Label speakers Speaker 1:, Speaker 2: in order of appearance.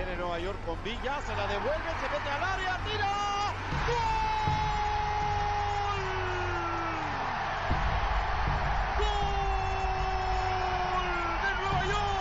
Speaker 1: Viene Nueva York con Villa, se la devuelve, se mete al área, tira. ¡Gol! ¡Gol de Nueva York!